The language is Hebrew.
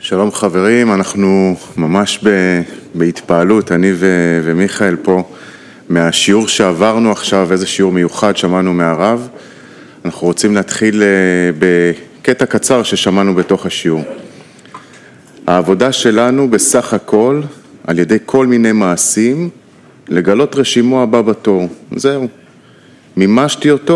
שלום חברים, אנחנו ממש בהתפעלות, אני ומיכאל פה, מהשיעור שעברנו עכשיו, איזה שיעור מיוחד שמענו מהרב. אנחנו רוצים להתחיל בקטע קצר ששמענו בתוך השיעור. העבודה שלנו בסך הכל, על ידי כל מיני מעשים, לגלות רשימו הבא בתור. זהו. מימשתי אותו,